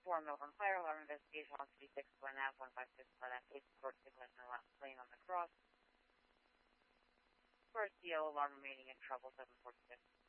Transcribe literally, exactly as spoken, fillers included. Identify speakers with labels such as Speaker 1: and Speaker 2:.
Speaker 1: four Melbourne Fire Alarm Investigation on three six one Nav one five six one F eight support signal in the last lane on the cross. First D L alarm remaining in trouble seven four six.